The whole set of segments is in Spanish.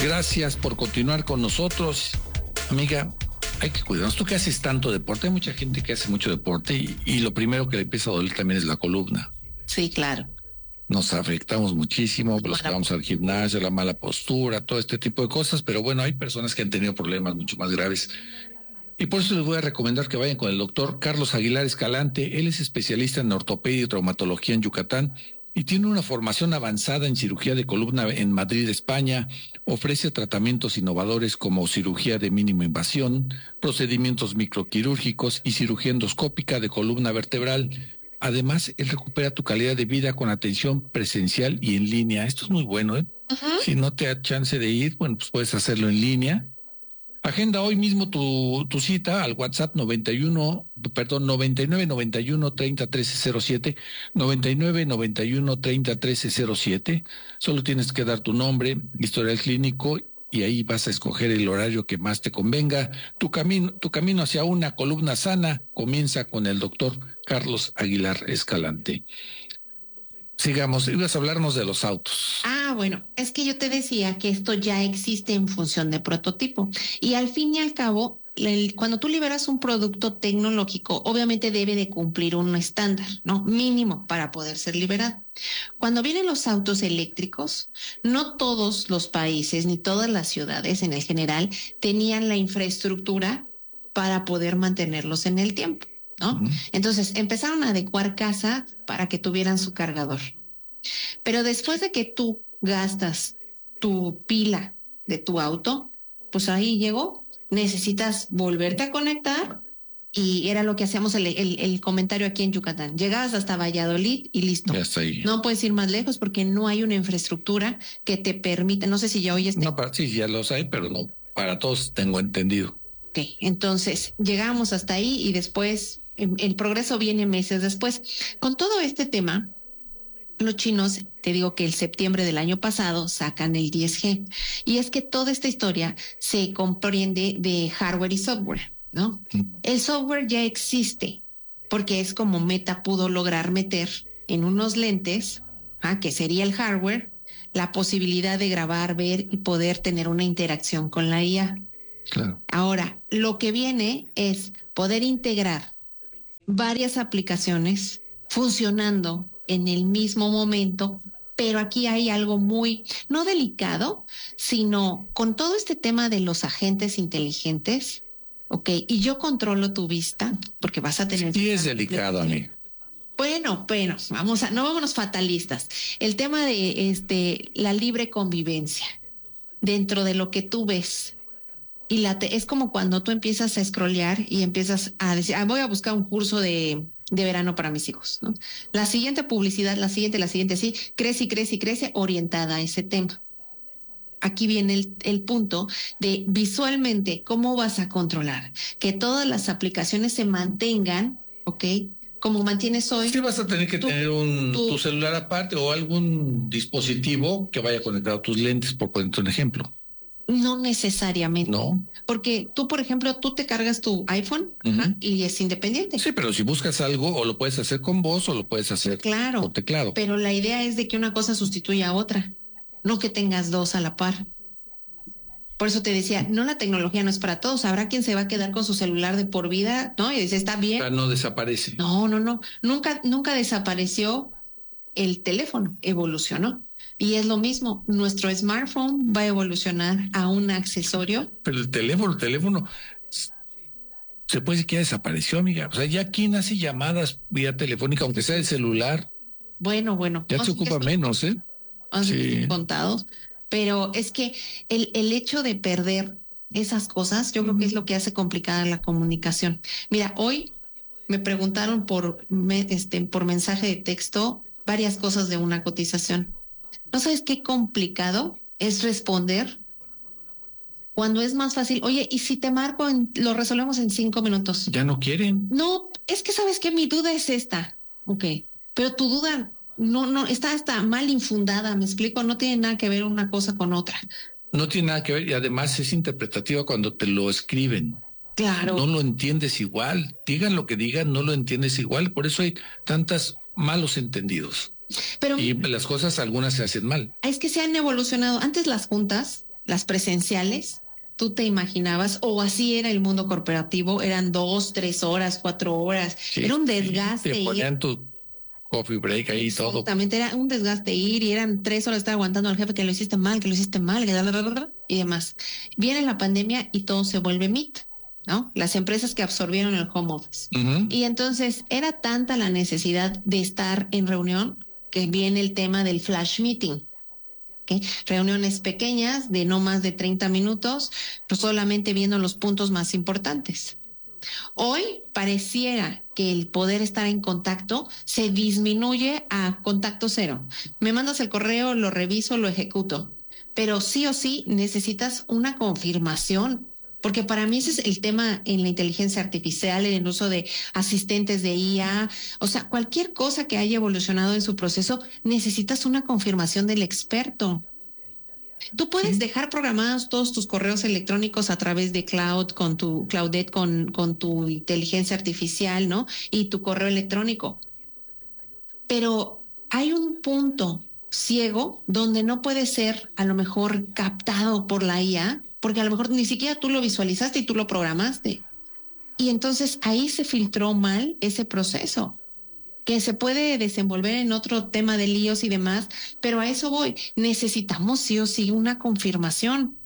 Gracias por continuar con nosotros. Amiga, hay que cuidarnos. Tú que haces tanto deporte, hay mucha gente que hace mucho deporte y lo primero que le empieza a doler también es la columna. Sí, claro. Nos afectamos muchísimo, los que vamos al gimnasio, la mala postura, todo este tipo de cosas, pero bueno, hay personas que han tenido problemas mucho más graves. Y por eso les voy a recomendar que vayan con el doctor Carlos Aguilar Escalante. Él es especialista en ortopedia y traumatología en Yucatán y tiene una formación avanzada en cirugía de columna en Madrid, España. Ofrece tratamientos innovadores como cirugía de mínima invasión, procedimientos microquirúrgicos y cirugía endoscópica de columna vertebral. Además, él recupera tu calidad de vida con atención presencial y en línea. Esto es muy bueno, ¿eh? Uh-huh. Si no te da chance de ir, bueno, pues puedes hacerlo en línea. Agenda hoy mismo tu cita al WhatsApp 99 91 30 13 07, 99 91 30 13 07. Solo tienes que dar tu nombre, historial clínico y ahí vas a escoger el horario que más te convenga. Tu camino hacia una columna sana comienza con el doctor Carlos Aguilar Escalante. Sigamos, ibas a hablarnos de los autos. Bueno, es que yo te decía que esto ya existe en función de prototipo y al fin y al cabo, cuando tú liberas un producto tecnológico, obviamente debe de cumplir un estándar, ¿no? Mínimo para poder ser liberado. Cuando vienen los autos eléctricos, no todos los países ni todas las ciudades en el general tenían la infraestructura para poder mantenerlos en el tiempo, ¿no? Uh-huh. Entonces empezaron a adecuar casas para que tuvieran su cargador. Pero después de que tú gastas tu pila de tu auto, pues ahí llegó, necesitas volverte a conectar y era lo que hacíamos el comentario aquí en Yucatán. Llegabas hasta Valladolid y listo. Ya está ahí. No puedes ir más lejos porque no hay una infraestructura que te permita, no sé si ya oyes. No, sí, ya los hay, pero no para todos, tengo entendido. Ok, entonces llegamos hasta ahí y después el progreso viene meses después. Con todo este tema, los chinos, te digo que el septiembre del año pasado sacan el 10G. Y es que toda esta historia se comprende de hardware y software, ¿no? El software ya existe, porque es como Meta pudo lograr meter en unos lentes, que sería el hardware, la posibilidad de grabar, ver y poder tener una interacción con la IA. Claro. Ahora, lo que viene es poder integrar varias aplicaciones funcionando en el mismo momento, pero aquí hay algo muy, no delicado, sino con todo este tema de los agentes inteligentes, ¿ok? Y yo controlo tu vista, porque vas a tener... Sí, es delicado, amigo. Bueno, no vámonos fatalistas. El tema de la libre convivencia dentro de lo que tú ves. Y es como cuando tú empiezas a scrollear y empiezas a decir, voy a buscar un curso de verano para mis hijos, ¿no? La siguiente publicidad, la siguiente, sí, crece, orientada a ese tema. Aquí viene el punto de visualmente cómo vas a controlar que todas las aplicaciones se mantengan, ¿ok? Como mantienes hoy. Sí, vas a tener que tener tu celular aparte o algún dispositivo que vaya conectado a tus lentes, por ponerte un ejemplo. No necesariamente. No. Porque tú, por ejemplo, tú te cargas tu iPhone y es independiente. Sí, pero si buscas algo, o lo puedes hacer con voz o lo puedes hacer con teclado. Pero la idea es de que una cosa sustituya a otra, no que tengas dos a la par. Por eso te decía, no, la tecnología no es para todos. Habrá quien se va a quedar con su celular de por vida, ¿no? Y dice, está bien. No desaparece. No. Nunca desapareció el teléfono, evolucionó. Y es lo mismo, nuestro smartphone va a evolucionar a un accesorio. Pero el teléfono, se puede decir que ya desapareció, amiga. O sea, ya quien hace llamadas vía telefónica, aunque sea el celular. Bueno. Ya se ocupa menos, ¿eh? Sí. Contados. Pero es que el hecho de perder esas cosas, yo creo que es lo que hace complicada la comunicación. Mira, hoy me preguntaron por mensaje de texto varias cosas de una cotización. ¿No sabes qué complicado es responder cuando es más fácil? Oye, ¿y si te marco, lo resolvemos en 5 minutos? Ya no quieren. No, es que sabes que mi duda es esta. Ok, pero tu duda no está hasta mal infundada, ¿me explico? No tiene nada que ver una cosa con otra. No tiene nada que ver y además es interpretativa cuando te lo escriben. Claro. No lo entiendes igual. Digan lo que digan, no lo entiendes igual. Por eso hay tantos malos entendidos. Pero, y las cosas algunas se hacen mal. Es que se han evolucionado. Antes las juntas las presenciales, tú te imaginabas, o así era el mundo corporativo, eran 2, 3 horas, 4 horas, Sí, era un sí, desgaste. te ponían tu coffee break ahí y todo. Exactamente, era un desgaste ir y eran 3 horas estar aguantando al jefe que lo hiciste mal, que lo hiciste mal, que y demás. Viene la pandemia y todo se vuelve MIT, ¿no? Las empresas que absorbieron el home office. Y entonces era tanta la necesidad de estar en reunión que viene el tema del flash meeting. ¿Okay? Reuniones pequeñas de no más de 30 minutos, pero solamente viendo los puntos más importantes. Hoy pareciera que el poder estar en contacto se disminuye a contacto cero. Me mandas el correo, lo reviso, lo ejecuto, pero sí o sí necesitas una confirmación, porque para mí ese es el tema en la inteligencia artificial, en el uso de asistentes de IA, o sea, cualquier cosa que haya evolucionado en su proceso, necesitas una confirmación del experto. Tú puedes dejar programados todos tus correos electrónicos a través de cloud, con tu Cloudette, con tu inteligencia artificial, ¿no? Y tu correo electrónico. Pero hay un punto ciego donde no puede ser a lo mejor captado por la IA, porque a lo mejor ni siquiera tú lo visualizaste y tú lo programaste. Y entonces ahí se filtró mal ese proceso, que se puede desenvolver en otro tema de líos y demás, pero a eso voy. Necesitamos sí o sí una confirmación.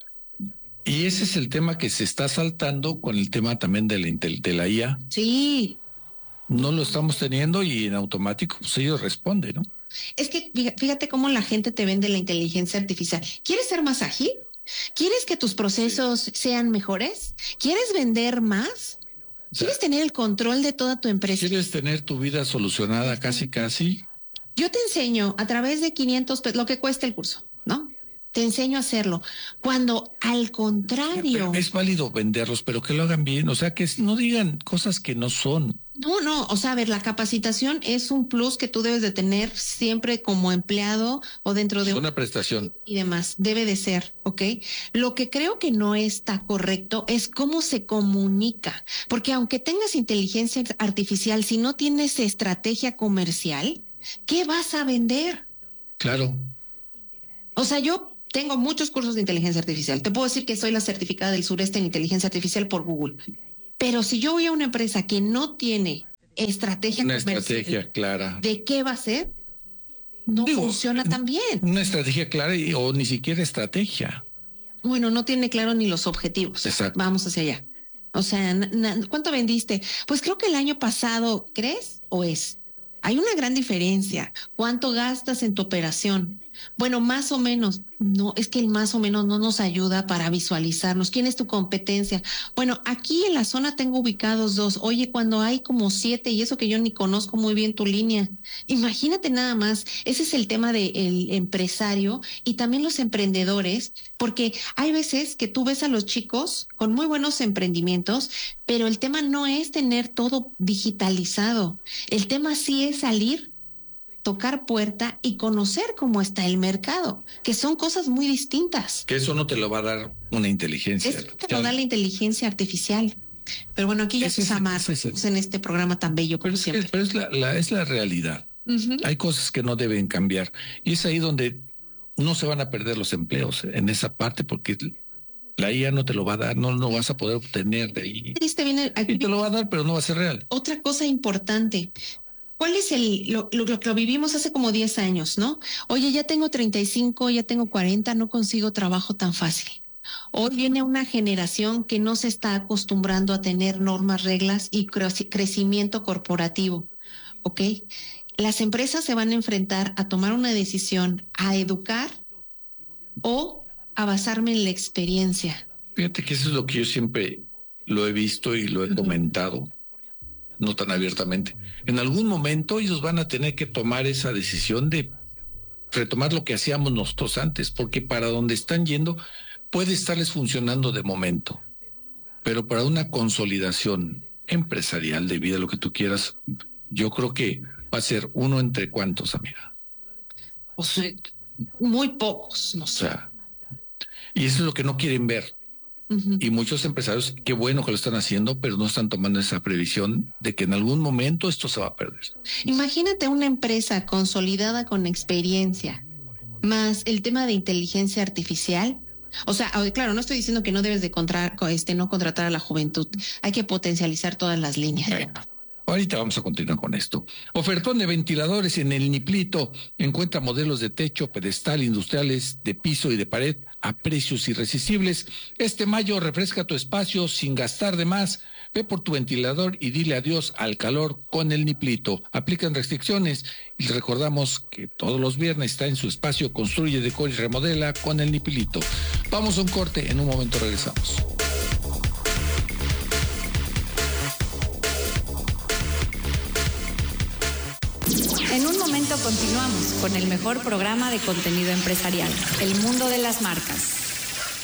Y ese es el tema que se está saltando con el tema también de la IA. Sí. No lo estamos teniendo y en automático pues ellos responden, ¿no? Es que fíjate cómo la gente te vende la inteligencia artificial. ¿Quieres ser más ágil? ¿Quieres que tus procesos sean mejores? ¿Quieres vender más? ¿Quieres tener el control de toda tu empresa? ¿Quieres tener tu vida solucionada casi? Yo te enseño a través de 500 pesos, lo que cuesta el curso, ¿no? Te enseño a hacerlo. Cuando al contrario... Es válido venderlos, pero que lo hagan bien. O sea, que no digan cosas que no son. No, o sea, a ver, la capacitación es un plus que tú debes de tener siempre como empleado o dentro de una prestación y demás, debe de ser, ¿ok? Lo que creo que no está correcto es cómo se comunica, porque aunque tengas inteligencia artificial, si no tienes estrategia comercial, ¿qué vas a vender? Claro. O sea, yo tengo muchos cursos de inteligencia artificial. Te puedo decir que soy la certificada del sureste en inteligencia artificial por Google. Pero si yo voy a una empresa que no tiene una estrategia clara de qué va a ser, no funciona tan bien. Una estrategia clara o ni siquiera estrategia. Bueno, no tiene claro ni los objetivos. Exacto. Vamos hacia allá. O sea, ¿cuánto vendiste? Pues creo que el año pasado, ¿crees o es? Hay una gran diferencia. ¿Cuánto gastas en tu operación? Bueno, más o menos. No, es que el más o menos no nos ayuda para visualizarnos. ¿Quién es tu competencia? Bueno, aquí en la zona tengo ubicados 2. Oye, cuando hay como 7 y eso que yo ni conozco muy bien tu línea. Imagínate nada más. Ese es el tema del empresario y también los emprendedores, porque hay veces que tú ves a los chicos con muy buenos emprendimientos, pero el tema no es tener todo digitalizado. El tema sí es salir, tocar puerta y conocer cómo está el mercado, que son cosas muy distintas. Que eso no te lo va a dar una inteligencia. Eso te lo da la inteligencia artificial. Pero bueno, aquí ya se amar en este programa tan bello como siempre. Pero es la realidad. Hay cosas que no deben cambiar. Y es ahí donde no se van a perder los empleos, en esa parte, porque la IA no te lo va a dar, no vas a poder obtener de ahí. Y te lo va a dar, pero no va a ser real. Otra cosa importante. ¿Cuál es lo que vivimos hace como 10 años, no? Oye, ya tengo 35, ya tengo 40, no consigo trabajo tan fácil. Hoy viene una generación que no se está acostumbrando a tener normas, reglas y crecimiento corporativo, ¿ok? Las empresas se van a enfrentar a tomar una decisión, a educar o a basarme en la experiencia. Fíjate que eso es lo que yo siempre lo he visto y lo he comentado, no tan abiertamente. En algún momento ellos van a tener que tomar esa decisión de retomar lo que hacíamos nosotros antes, porque para donde están yendo puede estarles funcionando de momento, pero para una consolidación empresarial de vida, lo que tú quieras, yo creo que va a ser uno entre cuantos, amiga. O sea, muy pocos, no sé. O sea, y eso es lo que no quieren ver. Y muchos empresarios, qué bueno que lo están haciendo, pero no están tomando esa previsión de que en algún momento esto se va a perder. Imagínate una empresa consolidada con experiencia, más el tema de inteligencia artificial. O sea, claro, no estoy diciendo que no debes de no contratar a la juventud. Hay que potencializar todas las líneas. Bueno, ahorita vamos a continuar con esto. Ofertón de ventiladores en el Niplito. Encuentra modelos de techo, pedestal, industriales, de piso y de pared a precios irresistibles. Este mayo refresca tu espacio sin gastar de más. Ve por tu ventilador y dile adiós al calor con el Niplito. Aplican restricciones y recordamos que todos los viernes está en su espacio Construye, Decora y Remodela con el Niplito. Vamos a un corte, en un momento regresamos. En un momento continuamos con el mejor programa de contenido empresarial, El Mundo de las Marcas.